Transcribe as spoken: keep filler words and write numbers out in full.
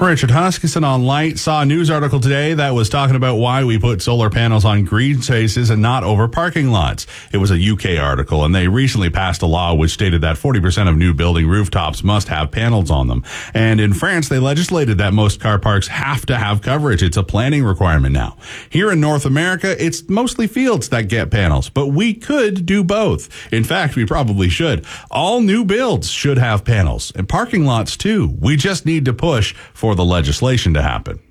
Richard Huskisson on Light saw a news article today that was talking about why we put solar panels on green spaces and not over parking lots. It was a U K article, and they recently passed a law which stated that forty percent of new building rooftops must have panels on them. And in France, they legislated that most car parks have to have coverage. It's a planning requirement now. Here in North America, it's mostly fields that get panels, but we could do both. In fact, we probably should. All new builds should have panels, and parking lots too. We just need to push for the legislation to happen.